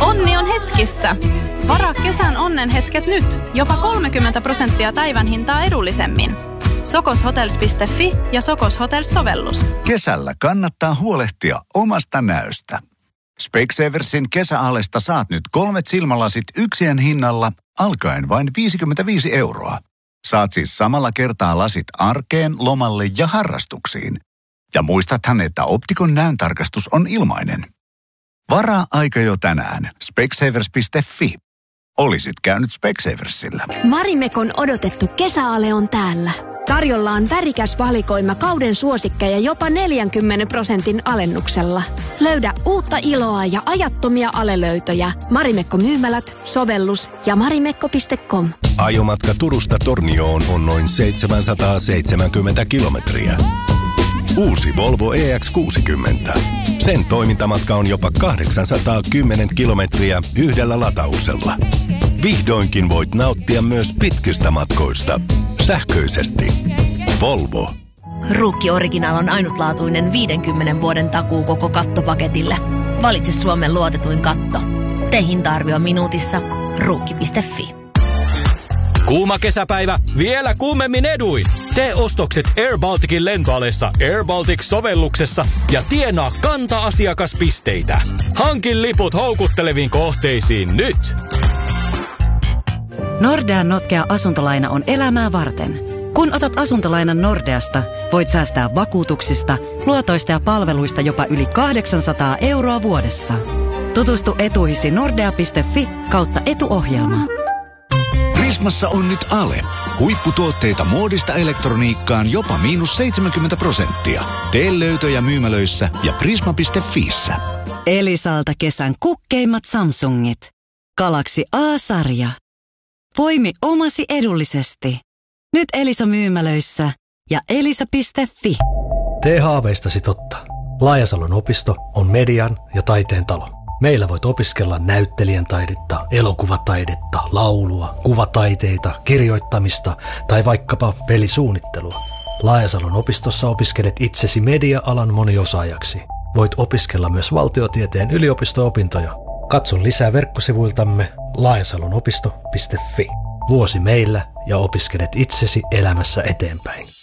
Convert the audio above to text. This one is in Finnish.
Onni on hetkissä. Varaa kesän onnenhetket nyt. Jopa 30% päivän hintaa edullisemmin. Sokoshotels.fi ja Sokos Hotels-sovellus. Kesällä kannattaa huolehtia omasta näöstä. Specsaversin kesäalesta saat nyt 3 silmälasit yksien hinnalla alkaen vain 55 €. Saat siis samalla kertaa lasit arkeen, lomalle ja harrastuksiin. Ja muistathan, että optikon näöntarkastus on ilmainen. Varaa aika jo tänään. Specsavers.fi. Olisit käynyt Specsaversilla. Marimekon odotettu kesäale on täällä. Tarjolla on värikäs valikoima kauden suosikkeja jopa 40% alennuksella. Löydä uutta iloa ja ajattomia alelöytöjä Marimekko-myymälät, sovellus ja marimekko.com. Ajomatka Turusta Tornioon on noin 770 kilometriä. Uusi Volvo EX60. Sen toimintamatka on jopa 810 kilometriä yhdellä latauksella. Vihdoinkin voit nauttia myös pitkistä matkoista. Sähköisesti. Volvo. Ruukki Original on ainutlaatuinen 50 vuoden takuu koko kattopaketille. Valitse Suomen luotetuin katto. Tee hinta-arvio minuutissa. Ruukki.fi. Kuuma kesäpäivä, vielä kuumemmin eduin. Tee ostokset Air Balticin lentoalessa Air Baltic-sovelluksessa ja tienaa kanta-asiakaspisteitä. Hankin liput houkutteleviin kohteisiin nyt. Nordean notkea asuntolaina on elämää varten. Kun otat asuntolainan Nordeasta, voit säästää vakuutuksista, luotoista ja palveluista jopa yli 800 € vuodessa. Tutustu etuihisi nordea.fi/etuohjelma. Prismassa on nyt ale. Huipputuotteita muodista elektroniikkaan jopa -70%. Tee löytöjä myymälöissä ja prisma.fiissä. Elisalta kesän kukkeimmat Samsungit. Galaxy A-sarja. Poimi omasi edullisesti. Nyt Elisa-myymälöissä ja elisa.fi. Tee haaveistasi totta. Laajasalon opisto on median ja taiteen talo. Meillä voit opiskella näyttelijän taidetta, elokuvataidetta, laulua, kuvataiteita, kirjoittamista tai vaikkapa pelisuunnittelua. Laajasalon opistossa opiskelet itsesi media-alan moniosaajaksi. Voit opiskella myös valtiotieteen yliopisto-opintoja. Katso lisää verkkosivuiltamme laajasalonopisto.fi. Vuosi meillä ja opiskelet itsesi elämässä eteenpäin.